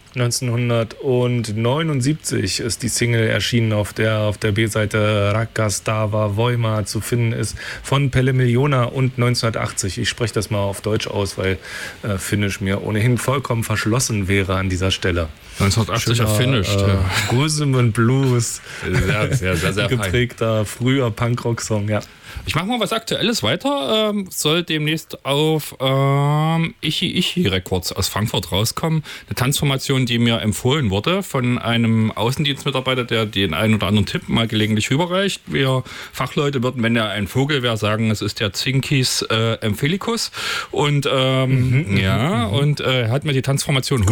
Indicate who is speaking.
Speaker 1: 1979 ist die Single erschienen, auf der B-Seite Rakastava Voima zu finden ist, von Pelle Miljona, und 1980. Ich spreche das mal auf Deutsch aus, weil Finnisch mir ohnehin vollkommen verschlossen wäre an dieser Stelle.
Speaker 2: 1980 erfinished.
Speaker 1: Rhythm and Blues,
Speaker 2: Sehr
Speaker 1: geprägter, früher Punkrock-Song, ja.
Speaker 2: Ich mache mal was Aktuelles weiter. Soll demnächst auf Ichi Records aus Frankfurt rauskommen. Eine Tanzformation, die mir empfohlen wurde von einem Außendienstmitarbeiter, der den einen oder anderen Tipp mal gelegentlich rüberreicht. Wir Fachleute würden, wenn er ein Vogel wäre, sagen, es ist der Zinkis Emphelicus. Und er hat mir die Tanzformation